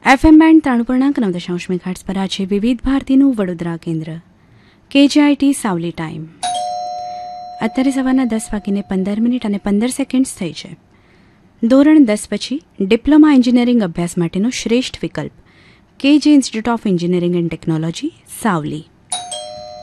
FM band 93.9 પર આ છે વિવિધ ભારતીનું વડોદરા કેન્દ્ર. KJIT Savli time. અત્યારે સવારના 10:15 અને 15 સેકન્ડ થઈ છે. ધોરણ 10 પછી ડિપ્લોમા એન્જિનિયરિંગ અભ્યાસ માટેનો શ્રેષ્ઠ વિકલ્પ KJ institute of engineering and technology Savli.